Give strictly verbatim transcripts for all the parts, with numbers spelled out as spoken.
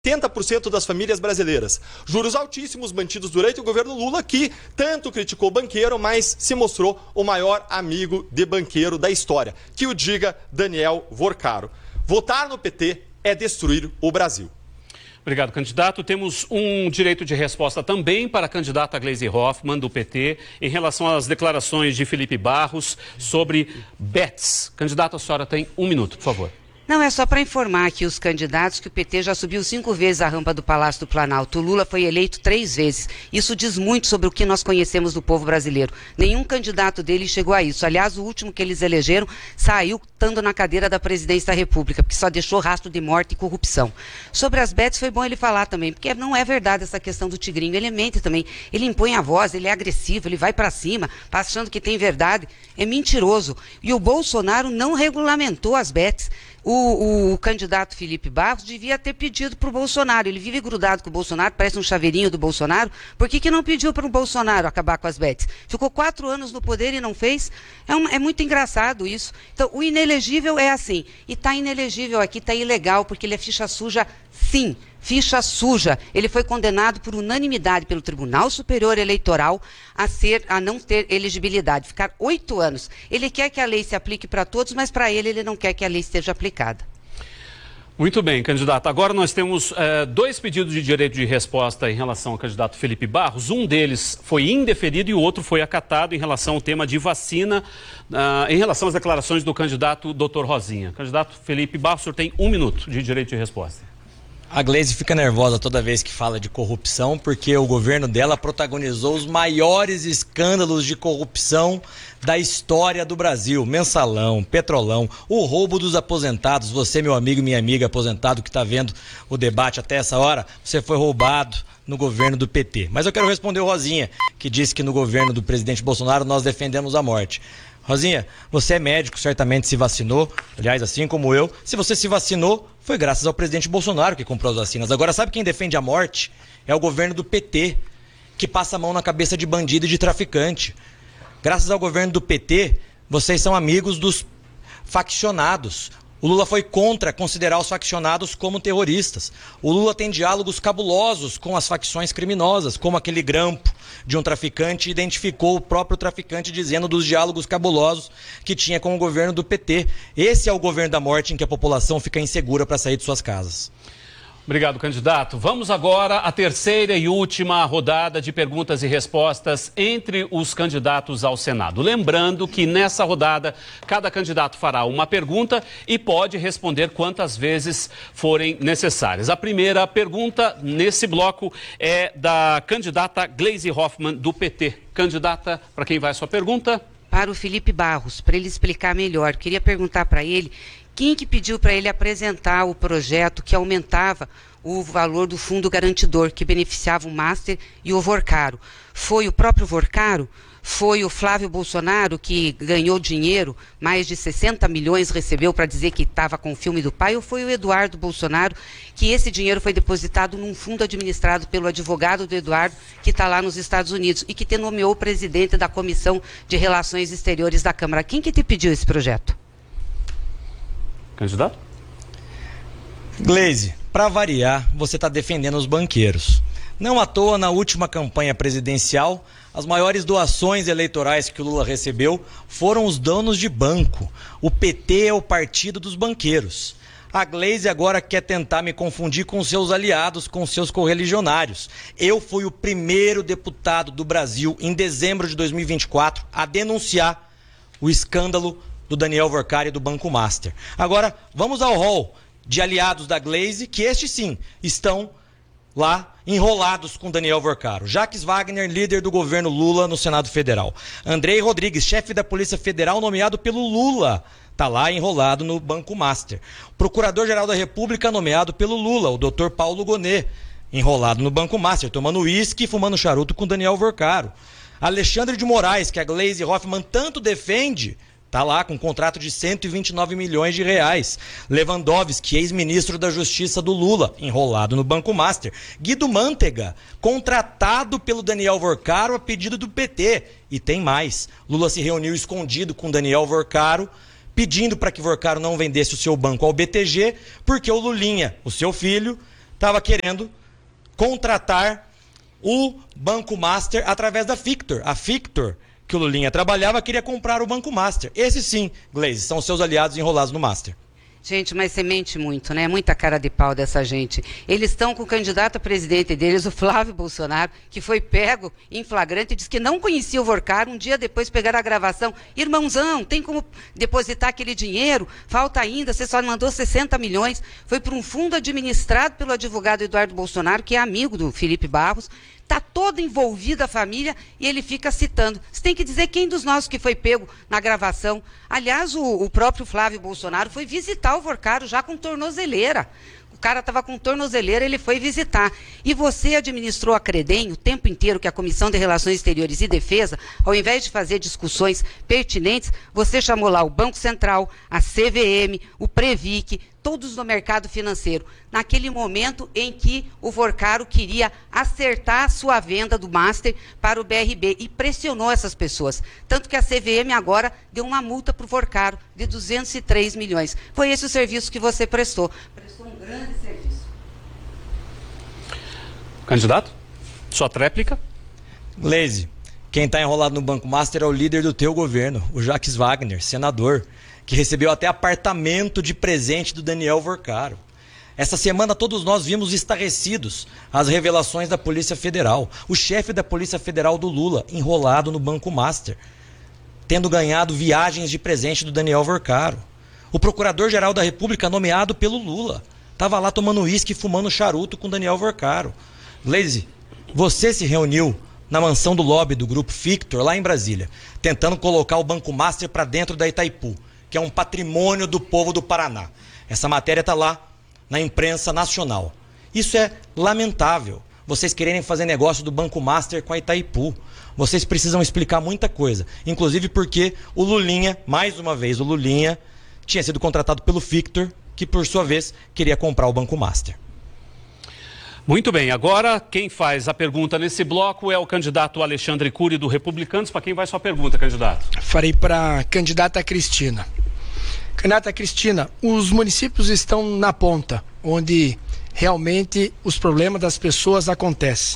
oitenta por cento das famílias brasileiras. Juros altíssimos mantidos durante o governo Lula, que tanto criticou o banqueiro, mas se mostrou o maior amigo de banqueiro da história. Que o diga Daniel Vorcaro. Votar no P T é destruir o Brasil. Obrigado, candidato. Temos um direito de resposta também para a candidata Gleisi Hoffmann, do P T, em relação às declarações de Felipe Barros sobre bets. Candidato, a senhora tem um minuto, por favor. Não, é só para informar aqui os candidatos que o P T já subiu cinco vezes a rampa do Palácio do Planalto. O Lula foi eleito três vezes. Isso diz muito sobre o que nós conhecemos do povo brasileiro. Nenhum candidato dele chegou a isso. Aliás, o último que eles elegeram saiu estando na cadeira da presidência da República, porque só deixou rastro de morte e corrupção. Sobre as bets foi bom ele falar também, porque não é verdade essa questão do tigrinho. Ele mente também. Ele impõe a voz, ele é agressivo, ele vai para cima, achando que tem verdade. É mentiroso. E o Bolsonaro não regulamentou as bets. O, o, o candidato Felipe Barros devia ter pedido para o Bolsonaro. Ele vive grudado com o Bolsonaro, parece um chaveirinho do Bolsonaro. Por que, que não pediu para o Bolsonaro acabar com as bets? Ficou quatro anos no poder e não fez? É, um, é muito engraçado isso. Então, o inelegível é assim. E está inelegível aqui, está ilegal, porque ele é ficha suja, sim. Ficha suja. Ele foi condenado por unanimidade pelo Tribunal Superior Eleitoral a, ser, a não ter elegibilidade, ficar oito anos. Ele quer que a lei se aplique para todos, mas para ele, ele não quer que a lei esteja aplicada. Muito bem, candidato. Agora nós temos eh, dois pedidos de direito de resposta em relação ao candidato Felipe Barros. Um deles foi indeferido e o outro foi acatado em relação ao tema de vacina, uh, em relação às declarações do candidato doutor Rosinha. Candidato Felipe Barros, o senhor tem um minuto de direito de resposta. A Gleisi fica nervosa toda vez que fala de corrupção, porque o governo dela protagonizou os maiores escândalos de corrupção da história do Brasil. Mensalão, Petrolão, o roubo dos aposentados. Você, meu amigo e minha amiga aposentado que está vendo o debate até essa hora, você foi roubado no governo do P T. Mas eu quero responder o Rosinha, que disse que no governo do presidente Bolsonaro nós defendemos a morte. Rosinha, você é médico, certamente se vacinou, aliás, assim como eu. Se você se vacinou, foi graças ao presidente Bolsonaro que comprou as vacinas. Agora, sabe quem defende a morte? É o governo do P T, que passa a mão na cabeça de bandido e de traficante. Graças ao governo do P T, vocês são amigos dos faccionados. O Lula foi contra considerar os faccionados como terroristas. O Lula tem diálogos cabulosos com as facções criminosas, como aquele grampo de um traficante identificou o próprio traficante dizendo dos diálogos cabulosos que tinha com o governo do P T. Esse é o governo da morte em que a população fica insegura para sair de suas casas. Obrigado, candidato. Vamos agora à terceira e última rodada de perguntas e respostas entre os candidatos ao Senado. Lembrando que nessa rodada, cada candidato fará uma pergunta e pode responder quantas vezes forem necessárias. A primeira pergunta nesse bloco é da candidata Gleisi Hoffmann, do P T. Candidata, para quem vai a sua pergunta? Para o Felipe Barros, para ele explicar melhor. Queria perguntar para ele quem que pediu para ele apresentar o projeto que aumentava o valor do fundo garantidor, que beneficiava o Master e o Vorcaro. Foi o próprio Vorcaro? Foi o Flávio Bolsonaro que ganhou dinheiro, mais de sessenta milhões recebeu para dizer que estava com o filme do pai? Ou foi o Eduardo Bolsonaro, que esse dinheiro foi depositado num fundo administrado pelo advogado do Eduardo, que está lá nos Estados Unidos, e que te nomeou o presidente da Comissão de Relações Exteriores da Câmara? Quem que te pediu esse projeto? Candidato? Gleisi, para variar, você está defendendo os banqueiros. Não à toa, na última campanha presidencial, as maiores doações eleitorais que o Lula recebeu foram os donos de banco. O P T é o partido dos banqueiros. A Gleisi agora quer tentar me confundir com seus aliados, com seus correligionários. Eu fui o primeiro deputado do Brasil, em dezembro de dois mil e vinte e quatro, a denunciar o escândalo do Daniel Vorcaro e do Banco Master. Agora, vamos ao rol de aliados da Gleisi, que estes sim estão lá enrolados com Daniel Vorcaro. Jacques Wagner, líder do governo Lula no Senado Federal. Andrei Rodrigues, chefe da Polícia Federal, nomeado pelo Lula, está lá enrolado no Banco Master. Procurador-Geral da República, nomeado pelo Lula, o doutor Paulo Gonet, enrolado no Banco Master, tomando uísque e fumando charuto com Daniel Vorcaro. Alexandre de Moraes, que a Gleisi Hoffmann tanto defende, está lá com um contrato de cento e vinte e nove milhões de reais. Lewandowski, ex-ministro da Justiça do Lula, enrolado no Banco Master. Guido Mantega, contratado pelo Daniel Vorcaro a pedido do P T. E tem mais. Lula se reuniu escondido com Daniel Vorcaro, pedindo para que Vorcaro não vendesse o seu banco ao B T G, porque o Lulinha, o seu filho, estava querendo contratar o Banco Master através da Fictor. A Fictor, que o Lulinha trabalhava, queria comprar o Banco Master. Esses sim, Gleisi, são seus aliados enrolados no Master. Gente, mas você mente muito, né? Muita cara de pau dessa gente. Eles estão com o candidato a presidente deles, o Flávio Bolsonaro, que foi pego em flagrante e disse que não conhecia o Vorcaro. Um dia depois pegaram a gravação. Irmãozão, tem como depositar aquele dinheiro? Falta ainda, você só mandou sessenta milhões. Foi para um fundo administrado pelo advogado Eduardo Bolsonaro, que é amigo do Felipe Barros. Está toda envolvida a família e ele fica citando. Você tem que dizer quem dos nossos que foi pego na gravação. Aliás, o, o próprio Flávio Bolsonaro foi visitar o Vorcaro já com tornozeleira. O cara estava com tornozeleira, ele foi visitar. E você administrou a Credem o tempo inteiro, que é a Comissão de Relações Exteriores e Defesa, ao invés de fazer discussões pertinentes, você chamou lá o Banco Central, a C V M, o Previc, todos no mercado financeiro, naquele momento em que o Vorcaro queria acertar a sua venda do Master para o B R B e pressionou essas pessoas. Tanto que a C V M agora deu uma multa para o Vorcaro de duzentos e três milhões. Foi esse o serviço que você prestou. Prestou um grande serviço. Candidato, sua tréplica? Gleisi, quem está enrolado no Banco Master é o líder do teu governo, o Jacques Wagner, senador, que recebeu até apartamento de presente do Daniel Vorcaro. Essa semana todos nós vimos estarrecidos as revelações da Polícia Federal. O chefe da Polícia Federal do Lula enrolado no Banco Master, tendo ganhado viagens de presente do Daniel Vorcaro. O Procurador-Geral da República nomeado pelo Lula estava lá tomando uísque e fumando charuto com Daniel Vorcaro. Gleisi, você se reuniu na mansão do lobby do Grupo Fictor, lá em Brasília, tentando colocar o Banco Master para dentro da Itaipu, que é um patrimônio do povo do Paraná. Essa matéria está lá na imprensa nacional. Isso é lamentável. Vocês quererem fazer negócio do Banco Master com a Itaipu. Vocês precisam explicar muita coisa. Inclusive porque o Lulinha, mais uma vez o Lulinha, tinha sido contratado pelo Fictor, que por sua vez queria comprar o Banco Master. Muito bem, agora quem faz a pergunta nesse bloco é o candidato Alexandre Cury do Republicanos. Para quem vai sua pergunta, candidato? Farei para a candidata Cristina. Candidata Cristina, os municípios estão na ponta, onde realmente os problemas das pessoas acontecem.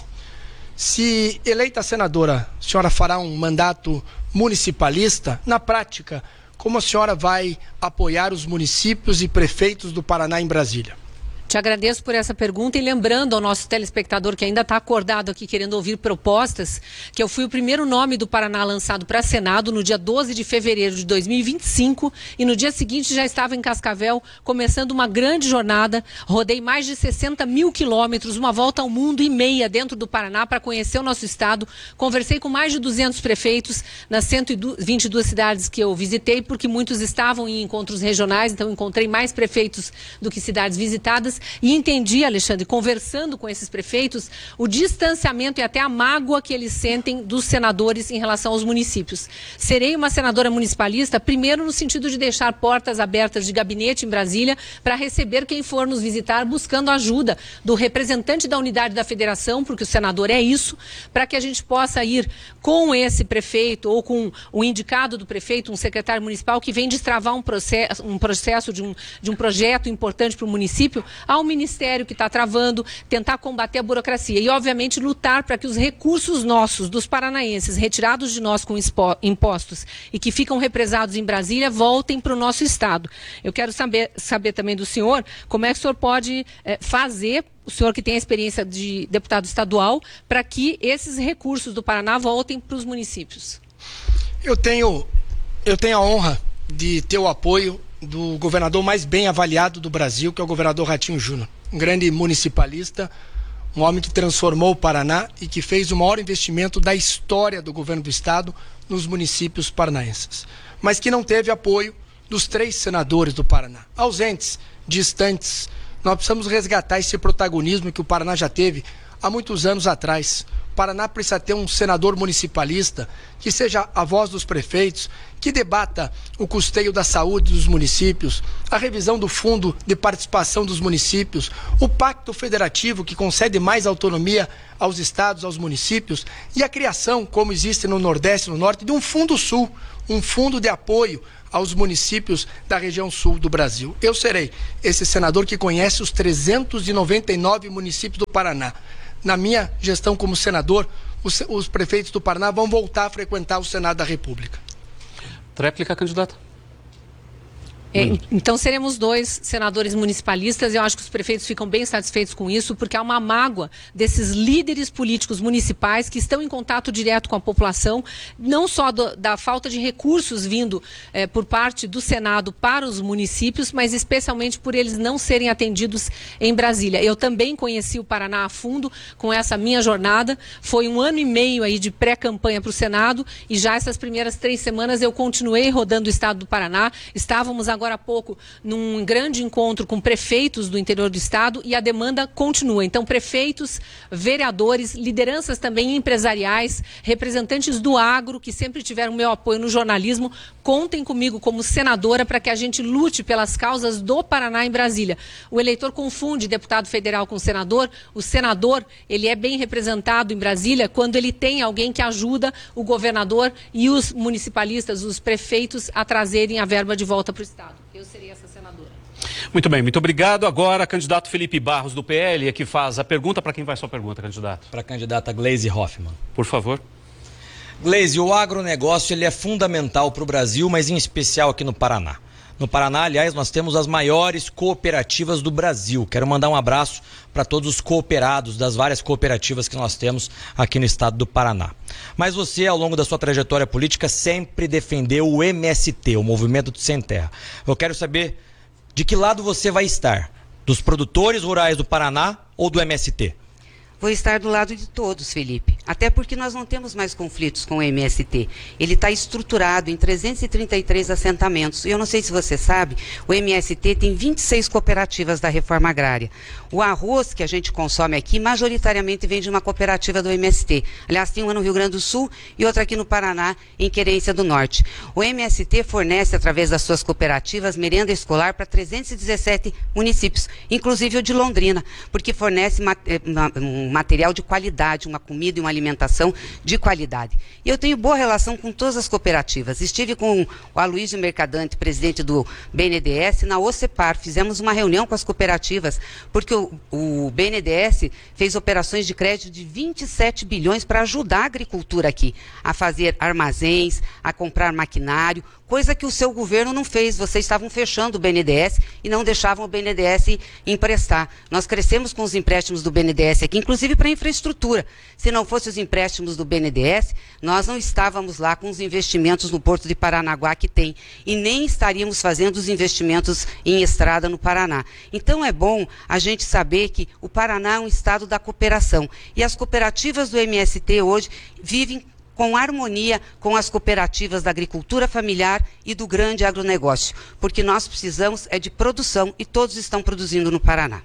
Se eleita senadora, a senhora fará um mandato municipalista? Na prática, como a senhora vai apoiar os municípios e prefeitos do Paraná em Brasília? Te agradeço por essa pergunta e lembrando ao nosso telespectador que ainda está acordado aqui querendo ouvir propostas, que eu fui o primeiro nome do Paraná lançado para Senado no dia doze de fevereiro de dois mil e vinte e cinco e no dia seguinte já estava em Cascavel começando uma grande jornada, rodei mais de sessenta mil quilômetros, uma volta ao mundo e meia dentro do Paraná para conhecer o nosso estado, conversei com mais de duzentos prefeitos nas cento e vinte e duas cidades que eu visitei, porque muitos estavam em encontros regionais, então encontrei mais prefeitos do que cidades visitadas. E entendi, Alexandre, conversando com esses prefeitos, o distanciamento e até a mágoa que eles sentem dos senadores em relação aos municípios. Serei uma senadora municipalista, primeiro no sentido de deixar portas abertas de gabinete em Brasília para receber quem for nos visitar, buscando ajuda do representante da unidade da federação, porque o senador é isso, para que a gente possa ir com esse prefeito ou com o indicado do prefeito, um secretário municipal que vem destravar um processo, um processo de um, de um projeto importante para o município, ao Ministério que está travando, tentar combater a burocracia e, obviamente, lutar para que os recursos nossos, dos paranaenses, retirados de nós com impostos e que ficam represados em Brasília, voltem para o nosso Estado. Eu quero saber, saber também do senhor como é que o senhor pode é, fazer, o senhor que tem a experiência de deputado estadual, para que esses recursos do Paraná voltem para os municípios. Eu tenho, eu tenho a honra de ter o apoio do governador mais bem avaliado do Brasil, que é o governador Ratinho Júnior. Um grande municipalista, um homem que transformou o Paraná e que fez o maior investimento da história do governo do estado nos municípios paranaenses. Mas que não teve apoio dos três senadores do Paraná. Ausentes, distantes. Nós precisamos resgatar esse protagonismo que o Paraná já teve há muitos anos atrás. O Paraná precisa ter um senador municipalista que seja a voz dos prefeitos, que debata o custeio da saúde dos municípios, a revisão do fundo de participação dos municípios, o pacto federativo que concede mais autonomia aos estados, aos municípios, e a criação, como existe no Nordeste e no Norte, de um fundo sul, um fundo de apoio aos municípios da região sul do Brasil. Eu serei esse senador que conhece os trezentos e noventa e nove municípios do Paraná. Na minha gestão como senador, os, os prefeitos do Paraná vão voltar a frequentar o Senado da República. Tréplica, candidato. É, então seremos dois senadores municipalistas e eu acho que os prefeitos ficam bem satisfeitos com isso, porque há uma mágoa desses líderes políticos municipais que estão em contato direto com a população, não só do, da falta de recursos vindo é, por parte do Senado para os municípios, mas especialmente por eles não serem atendidos em Brasília. Eu também conheci o Paraná a fundo com essa minha jornada, foi um ano e meio aí de pré-campanha para o Senado e já essas primeiras três semanas eu continuei rodando o estado do Paraná, estávamos agora Agora há pouco, num grande encontro com prefeitos do interior do estado e a demanda continua. Então, prefeitos, vereadores, lideranças também empresariais, representantes do agro, que sempre tiveram meu apoio no jornalismo, contem comigo como senadora para que a gente lute pelas causas do Paraná em Brasília. O eleitor confunde deputado federal com senador. O senador, ele é bem representado em Brasília quando ele tem alguém que ajuda o governador e os municipalistas, os prefeitos, a trazerem a verba de volta para o estado. Eu seria essa senadora. Muito bem, muito obrigado. Agora, candidato Felipe Barros, do P L, é que faz a pergunta. Para quem vai sua pergunta, candidato? Para a candidata Gleisi Hoffmann. Por favor. Gleisi, o agronegócio ele é fundamental para o Brasil, mas em especial aqui no Paraná. No Paraná, aliás, nós temos as maiores cooperativas do Brasil. Quero mandar um abraço para todos os cooperados das várias cooperativas que nós temos aqui no estado do Paraná. Mas você, ao longo da sua trajetória política, sempre defendeu o M S T, o Movimento do Sem Terra. Eu quero saber de que lado você vai estar, dos produtores rurais do Paraná ou do M S T? Vou estar do lado de todos, Felipe. Até porque nós não temos mais conflitos com o M S T. Ele está estruturado em trezentos e trinta e três assentamentos. E eu não sei se você sabe, o M S T tem vinte e seis cooperativas da reforma agrária. O arroz que a gente consome aqui, majoritariamente vem de uma cooperativa do M S T. Aliás, tem uma no Rio Grande do Sul e outra aqui no Paraná, em Querência do Norte. O M S T fornece, através das suas cooperativas, merenda escolar para trezentos e dezessete municípios, inclusive o de Londrina, porque fornece um material de qualidade, uma comida e uma alimentação de qualidade. E eu tenho boa relação com todas as cooperativas. Estive com o Aloysio Mercadante, presidente do B N D E S, na OCEPAR. Fizemos uma reunião com as cooperativas, porque o, o B N D E S fez operações de crédito de vinte e sete bilhões para ajudar a agricultura aqui, a fazer armazéns, a comprar maquinário, coisa que o seu governo não fez. Vocês estavam fechando o B N D E S e não deixavam o B N D E S emprestar. Nós crescemos com os empréstimos do B N D E S aqui, inclusive para infraestrutura. Se não fossem os empréstimos do B N D E S, nós não estávamos lá com os investimentos no Porto de Paranaguá que tem. E nem estaríamos fazendo os investimentos em estrada no Paraná. Então é bom a gente saber que o Paraná é um estado da cooperação. E as cooperativas do M S T hoje vivem com harmonia com as cooperativas da agricultura familiar e do grande agronegócio, porque nós precisamos é de produção e todos estão produzindo no Paraná.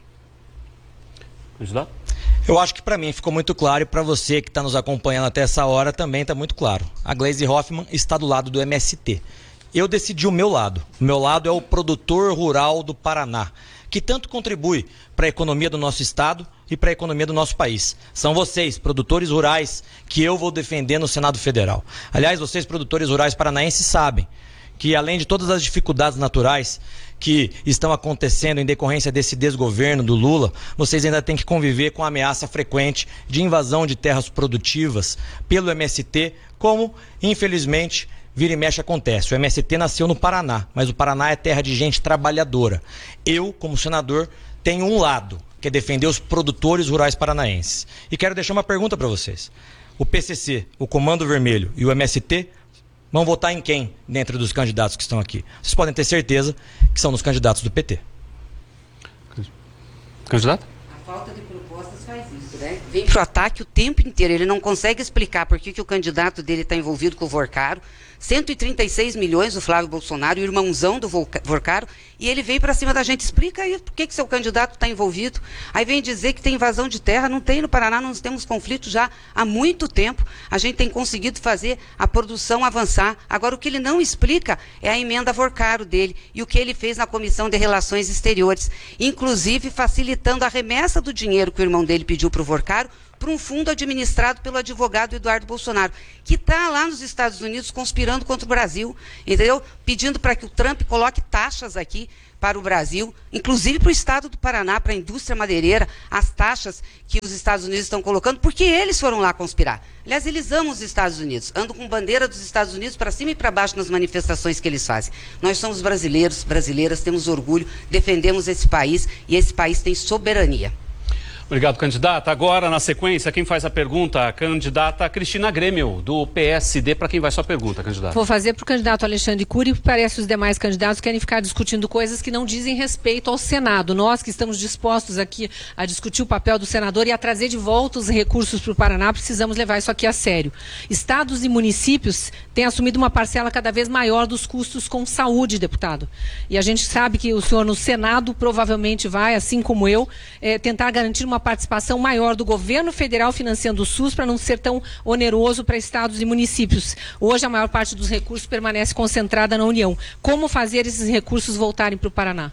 Candidato? Eu acho que para mim ficou muito claro e para você que está nos acompanhando até essa hora também está muito claro. A Gleisi Hoffmann está do lado do M S T. Eu decidi o meu lado. O meu lado é o produtor rural do Paraná, que tanto contribui para a economia do nosso estado e para a economia do nosso país. São vocês, produtores rurais, que eu vou defender no Senado Federal. Aliás, vocês, produtores rurais paranaenses, sabem que, além de todas as dificuldades naturais que estão acontecendo em decorrência desse desgoverno do Lula, vocês ainda têm que conviver com a ameaça frequente de invasão de terras produtivas pelo M S T, como, infelizmente, vira e mexe acontece. O M S T nasceu no Paraná, mas o Paraná é terra de gente trabalhadora. Eu, como senador, tenho um lado, que é defender os produtores rurais paranaenses. E quero deixar uma pergunta para vocês. O P C C, o Comando Vermelho e o M S T vão votar em quem dentro dos candidatos que estão aqui? Vocês podem ter certeza que são nos candidatos do P T. Candidato? A falta de propostas faz isso. né, vem para o ataque o tempo inteiro. Ele não consegue explicar por que, que o candidato dele está envolvido com o Vorcaro. cento e trinta e seis milhões do Flávio Bolsonaro, o irmãozão do Vorcaro, e ele vem para cima da gente. Explica aí por que, que seu candidato está envolvido. Aí vem dizer que tem invasão de terra. Não tem no Paraná, nós temos conflito já há muito tempo. A gente tem conseguido fazer a produção avançar. Agora, o que ele não explica é a emenda Vorcaro dele e o que ele fez na Comissão de Relações Exteriores, inclusive facilitando a remessa do dinheiro que o irmão dele pediu para o Vorcaro, para um fundo administrado pelo advogado Eduardo Bolsonaro, que está lá nos Estados Unidos conspirando contra o Brasil, entendeu? Pedindo para que o Trump coloque taxas aqui para o Brasil, inclusive para o estado do Paraná, para a indústria madeireira, as taxas que os Estados Unidos estão colocando, porque eles foram lá conspirar. Aliás, eles amam os Estados Unidos, andam com bandeira dos Estados Unidos para cima e para baixo nas manifestações que eles fazem. Nós somos brasileiros, brasileiras, temos orgulho, defendemos esse país e esse país tem soberania. Obrigado, candidata. Agora, na sequência, quem faz a pergunta? A candidata Cristina Grêmio, do P S D. Para quem vai sua pergunta, candidata? Vou fazer para o candidato Alexandre Cury, porque parece que os demais candidatos querem ficar discutindo coisas que não dizem respeito ao Senado. Nós que estamos dispostos aqui a discutir o papel do senador e a trazer de volta os recursos para o Paraná, precisamos levar isso aqui a sério. Estados e municípios têm assumido uma parcela cada vez maior dos custos com saúde, deputado. E a gente sabe que o senhor no Senado provavelmente vai, assim como eu, é, tentar garantir uma participação maior do governo federal financiando o SUS para não ser tão oneroso para estados e municípios. Hoje a maior parte dos recursos permanece concentrada na União. Como fazer esses recursos voltarem para o Paraná?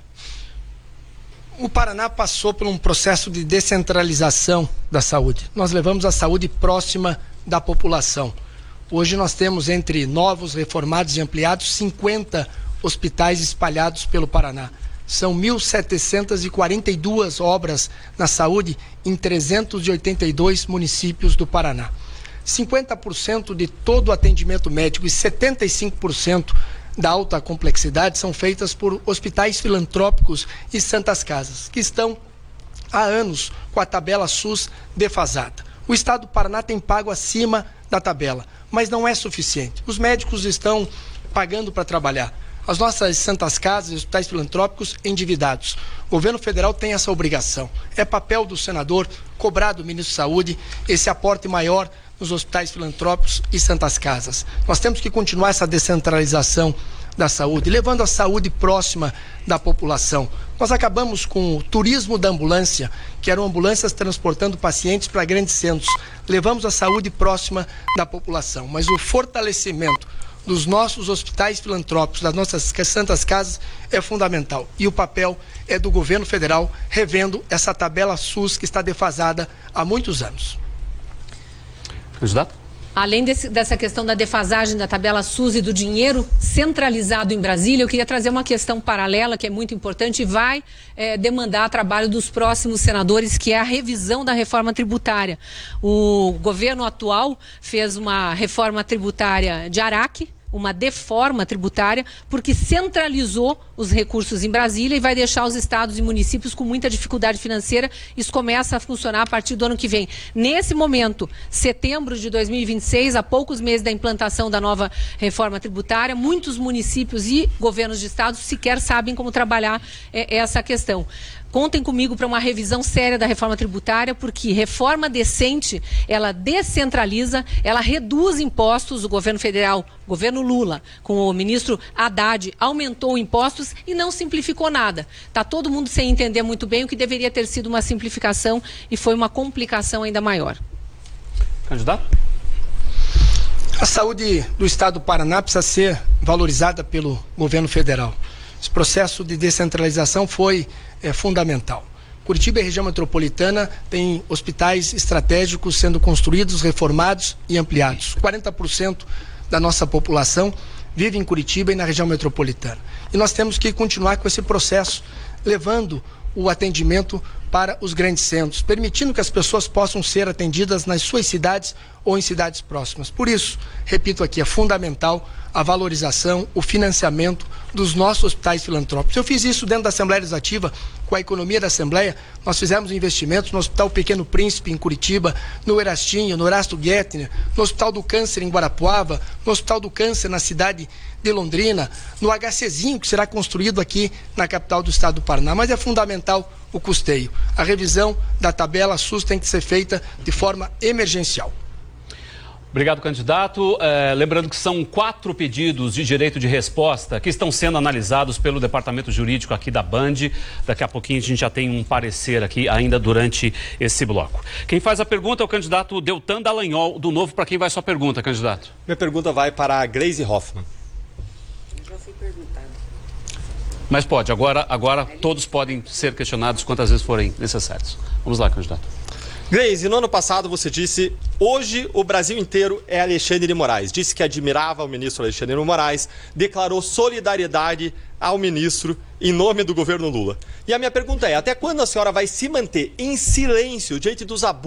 O Paraná passou por um processo de descentralização da saúde. Nós levamos a saúde próxima da população. Hoje nós temos entre novos, reformados e ampliados cinquenta hospitais espalhados pelo Paraná. São mil setecentas e quarenta e duas obras na saúde em trezentos e oitenta e dois municípios do Paraná. cinquenta por cento de todo o atendimento médico e setenta e cinco por cento da alta complexidade são feitas por hospitais filantrópicos e santas casas, que estão há anos com a tabela SUS defasada. O Estado do Paraná tem pago acima da tabela, mas não é suficiente. Os médicos estão pagando para trabalhar. As nossas santas casas e hospitais filantrópicos endividados. O governo federal tem essa obrigação. É papel do senador cobrar do ministro da Saúde esse aporte maior nos hospitais filantrópicos e santas casas. Nós temos que continuar essa descentralização da saúde, levando a saúde próxima da população. Nós acabamos com o turismo da ambulância, que eram ambulâncias transportando pacientes para grandes centros. Levamos a saúde próxima da população, mas o fortalecimento dos nossos hospitais filantrópicos, das nossas santas casas, é fundamental. E o papel é do governo federal, revendo essa tabela SUS que está defasada há muitos anos. Candidato? Além desse, dessa questão da defasagem da tabela SUS e do dinheiro centralizado em Brasília, eu queria trazer uma questão paralela que é muito importante e vai é, demandar trabalho dos próximos senadores, que é a revisão da reforma tributária. O governo atual fez uma reforma tributária de araque, uma deforma tributária, porque centralizou os recursos em Brasília e vai deixar os estados e municípios com muita dificuldade financeira. Isso começa a funcionar a partir do ano que vem. Nesse momento, setembro de dois mil e vinte e seis, a poucos meses da implantação da nova reforma tributária, muitos municípios e governos de estados sequer sabem como trabalhar é, essa questão. Contem comigo para uma revisão séria da reforma tributária, porque reforma decente, ela descentraliza, ela reduz impostos. O governo federal, o governo Lula, com o ministro Haddad, aumentou impostos e não simplificou nada. Está todo mundo sem entender muito bem o que deveria ter sido uma simplificação e foi uma complicação ainda maior. Candidato? A saúde do estado do Paraná precisa ser valorizada pelo governo federal. Esse processo de descentralização foi é, fundamental. Curitiba e região metropolitana tem hospitais estratégicos sendo construídos, reformados e ampliados. quarenta por cento da nossa população vive em Curitiba e na região metropolitana. E nós temos que continuar com esse processo, levando o atendimento para os grandes centros, permitindo que as pessoas possam ser atendidas nas suas cidades ou em cidades próximas. Por isso, repito aqui, é fundamental a valorização, o financiamento dos nossos hospitais filantrópicos. Eu fiz isso dentro da Assembleia Legislativa, com a economia da Assembleia. Nós fizemos investimentos no Hospital Pequeno Príncipe, em Curitiba, no Erastinho, no Erasto Guettner, no Hospital do Câncer, em Guarapuava, no Hospital do Câncer, na cidade de Londrina, no HCzinho, que será construído aqui na capital do estado do Paraná. Mas é fundamental o custeio. A revisão da tabela SUS tem que ser feita de forma emergencial. Obrigado, candidato. É, lembrando que são quatro pedidos de direito de resposta que estão sendo analisados pelo Departamento Jurídico aqui da Band. Daqui a pouquinho a gente já tem um parecer aqui ainda durante esse bloco. Quem faz a pergunta é o candidato Deltan Dallagnol, do Novo. Para quem vai sua pergunta, candidato? Minha pergunta vai para a Gleisi Hoffmann. Já fui perguntado. Mas pode, agora, agora todos podem ser questionados quantas vezes forem necessários. Vamos lá, candidato. Gleisi, no ano passado você disse: hoje o Brasil inteiro é Alexandre de Moraes. Disse que admirava o ministro Alexandre de Moraes, declarou solidariedade ao ministro em nome do governo Lula. E a minha pergunta é: até quando a senhora vai se manter em silêncio diante dos abusos